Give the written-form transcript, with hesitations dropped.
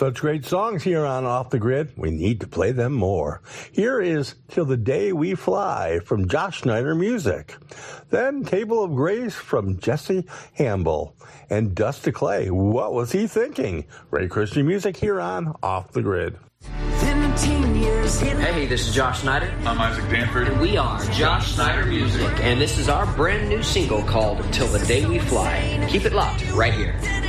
Such great songs here on Off the Grid. We need to play them more. Here is Till the Day We Fly from Josh Schneider Music. Then Table of Grace from Jesse Hamble. And Dust to Clay, What Was He Thinking? Ray Christian Music here on Off the Grid. Hey, this is Josh Schneider. I'm Isaac Danford. And we are Josh Schneider Music. And this is our brand new single called Till the Day We Fly. Keep it locked right here.